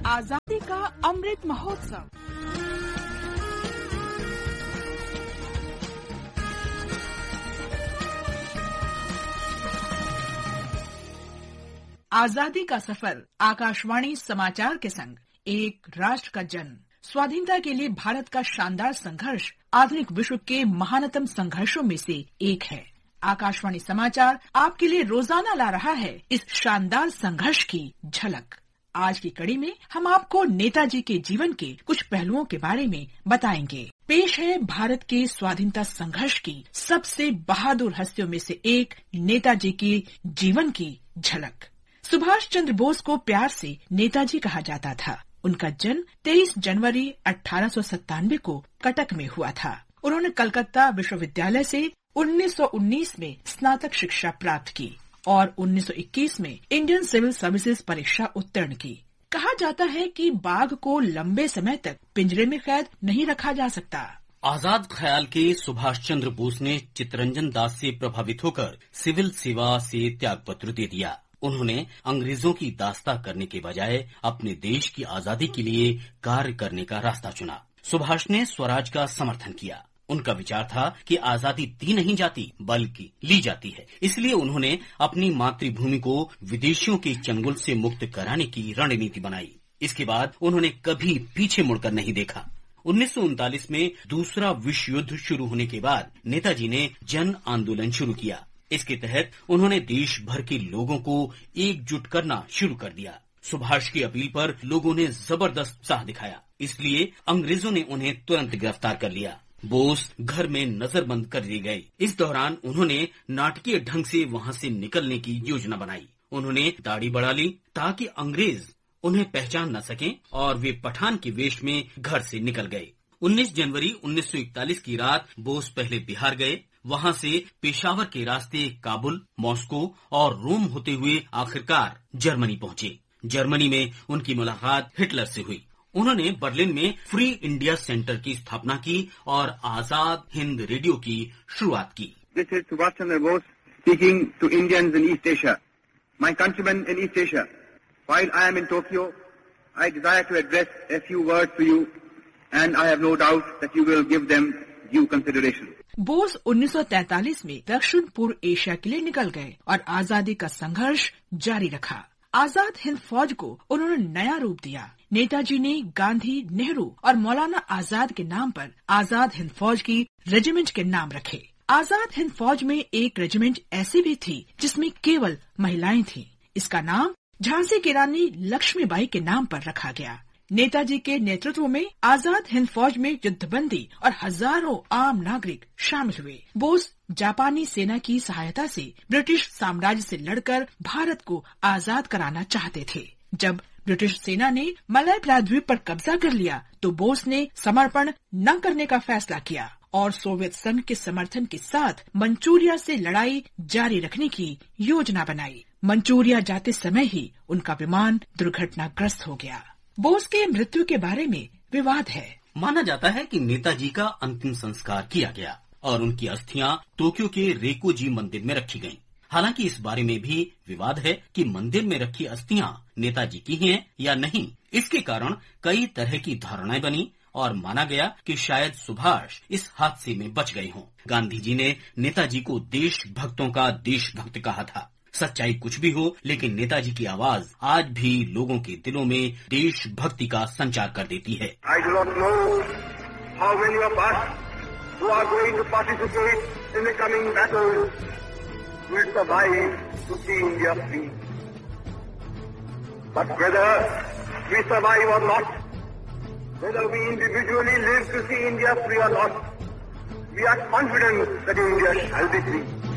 आजादी का अमृत महोत्सव। आजादी का सफर आकाशवाणी समाचार के संग एक राष्ट्र का जन्म, स्वाधीनता के लिए भारत का शानदार संघर्ष आधुनिक विश्व के महानतम संघर्षों में से एक है। आकाशवाणी समाचार आपके लिए रोजाना ला रहा है इस शानदार संघर्ष की झलक। आज की कड़ी में हम आपको नेताजी के जीवन के कुछ पहलुओं के बारे में बताएंगे। पेश है भारत के स्वाधीनता संघर्ष की सबसे बहादुर हस्तियों में से एक नेताजी के जीवन की झलक। सुभाष चंद्र बोस को प्यार से नेताजी कहा जाता था। उनका जन्म 23 जनवरी 1897 को कटक में हुआ था। उन्होंने कलकत्ता विश्वविद्यालय से 1919 में स्नातक शिक्षा प्राप्त की और 1921 में इंडियन सिविल सर्विसेज परीक्षा उत्तीर्ण की। कहा जाता है कि बाघ को लंबे समय तक पिंजरे में कैद नहीं रखा जा सकता। आजाद ख्याल के सुभाष चंद्र बोस ने चित्तरंजन दास से प्रभावित होकर सिविल सेवा से त्यागपत्र दे दिया। उन्होंने अंग्रेजों की दास्ता करने के बजाय अपने देश की आजादी के लिए कार्य करने का रास्ता चुना। सुभाष ने स्वराज का समर्थन किया। उनका विचार था कि आजादी दी नहीं जाती बल्कि ली जाती है। इसलिए उन्होंने अपनी मातृभूमि को विदेशियों के चंगुल से मुक्त कराने की रणनीति बनाई। इसके बाद उन्होंने कभी पीछे मुड़कर नहीं देखा। 1939 में दूसरा विश्व युद्ध शुरू होने के बाद नेताजी ने जन आंदोलन शुरू किया। इसके तहत उन्होंने देश भर के लोगों को एकजुट करना शुरू कर दिया। सुभाष की अपील पर लोगों ने जबरदस्त उत्साह दिखाया, इसलिए अंग्रेजों ने उन्हें तुरंत गिरफ्तार कर लिया। बोस घर में नजरबंद कर दिए गए। इस दौरान उन्होंने नाटकीय ढंग से वहां से निकलने की योजना बनाई। उन्होंने दाढ़ी बढ़ा ली ताकि अंग्रेज उन्हें पहचान न सकें और वे पठान के वेश में घर से निकल गए। 19 जनवरी 1941 की रात बोस पहले बिहार गए। वहां से पेशावर के रास्ते काबुल, मॉस्को और रोम होते हुए आखिरकार जर्मनी पहुंचे। जर्मनी में उनकी मुलाकात हिटलर से हुई। उन्होंने बर्लिन में फ्री इंडिया सेंटर की स्थापना की और आजाद हिंद रेडियो की शुरुआत की। This is Subhash Chandra Bose speaking to Indians in East Asia. My countrymen in East Asia, while I am in Tokyo, I desire to address a few words to you, and I have no doubt that you will give them due consideration. Bose 1943 में दक्षिण पूर्व Asia के लिए निकल गए और आजादी का संघर्ष जारी रखा। आजाद हिंद फौज को उन्होंने नया रूप दिया। नेताजी ने गांधी, नेहरू और मौलाना आजाद के नाम पर आजाद हिंद फौज की रेजिमेंट के नाम रखे। आजाद हिंद फौज में एक रेजिमेंट ऐसी भी थी जिसमें केवल महिलाएं थीं। इसका नाम झांसी की रानी लक्ष्मीबाई के नाम पर रखा गया। नेताजी के नेतृत्व में आजाद हिंद फौज में युद्धबंदी और हजारों आम नागरिक शामिल हुए। बोस जापानी सेना की सहायता से ब्रिटिश साम्राज्य से लड़कर भारत को आजाद कराना चाहते थे। जब ब्रिटिश सेना ने मलय प्रायद्वीप पर कब्जा कर लिया तो बोस ने समर्पण न करने का फैसला किया और सोवियत संघ के समर्थन के साथ मंचूरिया से लड़ाई जारी रखने की योजना बनाई। मंचूरिया जाते समय ही उनका विमान दुर्घटनाग्रस्त हो गया। बोस के मृत्यु के बारे में विवाद है। माना जाता है कि नेताजी का अंतिम संस्कार किया गया और उनकी अस्थियां टोक्यो के रेकोजी मंदिर में रखी गईं। हालांकि इस बारे में भी विवाद है कि मंदिर में रखी अस्थियां नेताजी की हैं या नहीं। इसके कारण कई तरह की धारणाएं बनी और माना गया कि शायद सुभाष इस हादसे में बच गए हों। गांधी जी ने नेताजी को देशभक्तों का देशभक्त कहा था। सच्चाई कुछ भी हो, लेकिन नेताजी की आवाज आज भी लोगों के दिलों में देशभक्ति का संचार कर देती है। I do not know how many of us who are going to participate in the coming battle will survive to see India free. But whether we survive or not, whether we individually live to see India free or not, we are confident that India shall be free.